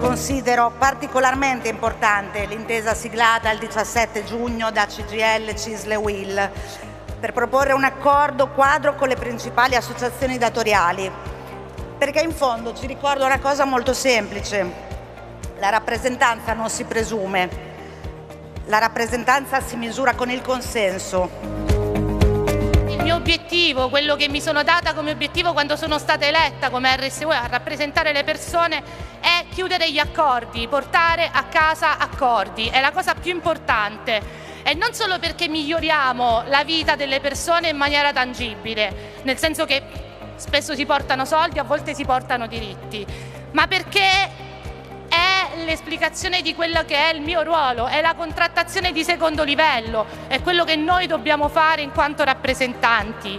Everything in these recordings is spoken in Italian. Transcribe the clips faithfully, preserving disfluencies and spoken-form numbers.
considero particolarmente importante l'intesa siglata il diciassette giugno da C G I L, C I S L e U I L per proporre un accordo quadro con le principali associazioni datoriali, perché in fondo ci ricorda una cosa molto semplice: la rappresentanza non si presume, la rappresentanza si misura con il consenso. Il mio obiettivo, quello che mi sono data come obiettivo quando sono stata eletta come R S U a rappresentare le persone, è chiudere gli accordi, portare a casa accordi, è la cosa più importante, e non solo perché miglioriamo la vita delle persone in maniera tangibile, nel senso che spesso si portano soldi, a volte si portano diritti, ma perché è l'esplicazione di quello che è il mio ruolo, è la contrattazione di secondo livello, è quello che noi dobbiamo fare in quanto rappresentanti.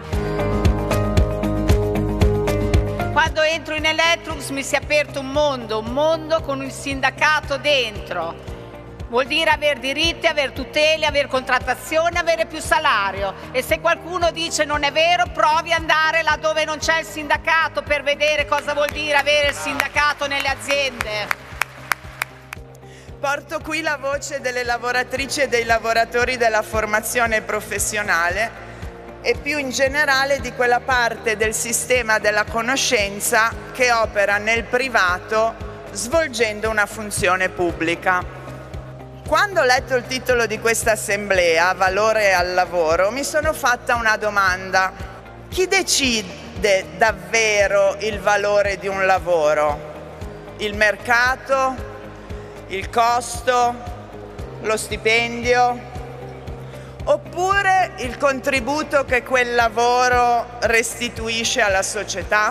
Quando entro in Electrolux mi si è aperto un mondo, un mondo con il sindacato dentro. Vuol dire aver diritti, aver tutele, aver contrattazione, avere più salario. E se qualcuno dice non è vero, provi ad andare là dove non c'è il sindacato per vedere cosa vuol dire avere il sindacato nelle aziende. Porto qui la voce delle lavoratrici e dei lavoratori della formazione professionale e più in generale di quella parte del sistema della conoscenza che opera nel privato svolgendo una funzione pubblica. Quando ho letto il titolo di questa assemblea, Valore al lavoro, mi sono fatta una domanda: chi decide davvero il valore di un lavoro? Il mercato? Il costo? Lo stipendio? Oppure il contributo che quel lavoro restituisce alla società?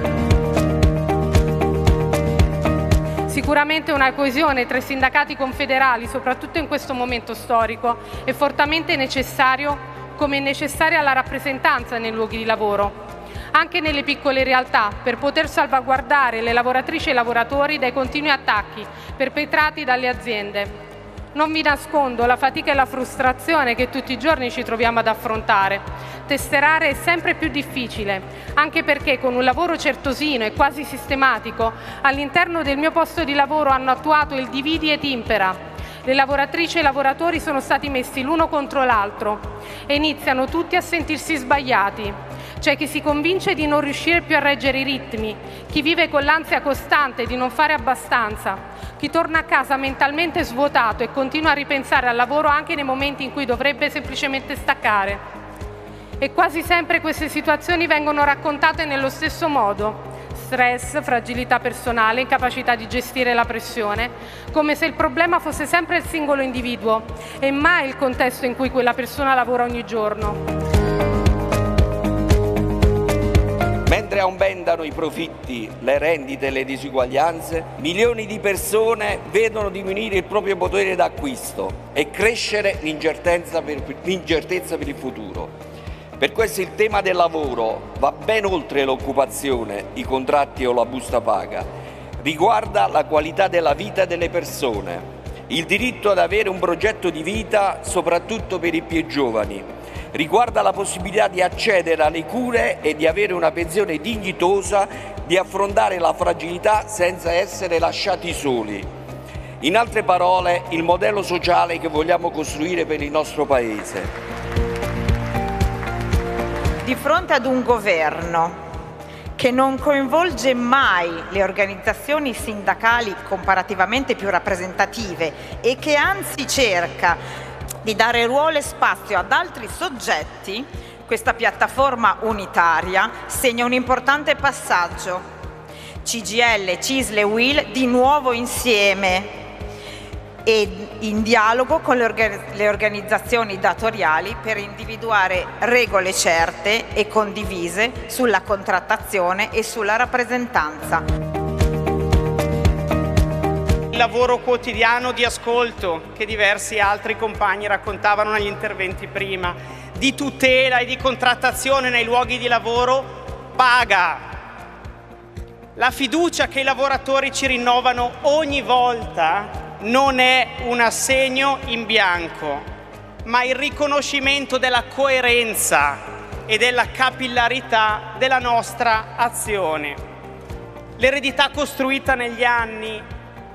Sicuramente una coesione tra i sindacati confederali, soprattutto in questo momento storico, è fortemente necessario, come è necessaria la rappresentanza nei luoghi di lavoro, anche nelle piccole realtà, per poter salvaguardare le lavoratrici e i lavoratori dai continui attacchi perpetrati dalle aziende. Non vi nascondo la fatica e la frustrazione che tutti i giorni ci troviamo ad affrontare. Tesserare è sempre più difficile, anche perché con un lavoro certosino e quasi sistematico, all'interno del mio posto di lavoro hanno attuato il dividi et impera. Le lavoratrici e i lavoratori sono stati messi l'uno contro l'altro e iniziano tutti a sentirsi sbagliati. C'è chi si convince di non riuscire più a reggere i ritmi, chi vive con l'ansia costante di non fare abbastanza, chi torna a casa mentalmente svuotato e continua a ripensare al lavoro anche nei momenti in cui dovrebbe semplicemente staccare. E quasi sempre queste situazioni vengono raccontate nello stesso modo: stress, fragilità personale, incapacità di gestire la pressione, come se il problema fosse sempre il singolo individuo e mai il contesto in cui quella persona lavora ogni giorno. Mentre aumentano i profitti, le rendite e le disuguaglianze, milioni di persone vedono diminuire il proprio potere d'acquisto e crescere l'incertezza per, l'incertezza per il futuro. Per questo il tema del lavoro va ben oltre l'occupazione, i contratti o la busta paga. Riguarda la qualità della vita delle persone, il diritto ad avere un progetto di vita, soprattutto per i più giovani. Riguarda la possibilità di accedere alle cure e di avere una pensione dignitosa, di affrontare la fragilità senza essere lasciati soli. In altre parole, il modello sociale che vogliamo costruire per il nostro Paese. Di fronte ad un governo che non coinvolge mai le organizzazioni sindacali comparativamente più rappresentative e che anzi cerca di dare ruolo e spazio ad altri soggetti, questa piattaforma unitaria segna un importante passaggio. C G I L, C I S L e U I L di nuovo insieme e in dialogo con le, orga le organizzazioni datoriali per individuare regole certe e condivise sulla contrattazione e sulla rappresentanza. Il lavoro quotidiano di ascolto che diversi altri compagni raccontavano negli interventi prima, di tutela e di contrattazione nei luoghi di lavoro, paga. La fiducia che i lavoratori ci rinnovano ogni volta non è un assegno in bianco, ma il riconoscimento della coerenza e della capillarità della nostra azione. L'eredità costruita negli anni